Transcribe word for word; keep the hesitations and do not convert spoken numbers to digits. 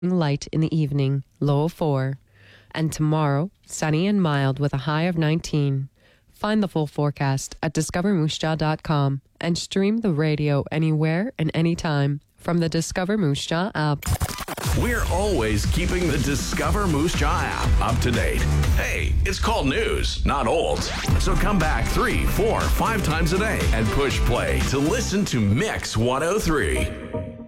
Light in the evening, low of four. And tomorrow, sunny and mild with a high of nineteen. Find the full forecast at discover moose jaw dot com and stream the radio anywhere and anytime from the Discover Moose Jaw app. We're always keeping the Discover Moose Jaw app up to date. Hey, it's called news, not old. So come back three, four, five times a day and push play to listen to Mix one oh three.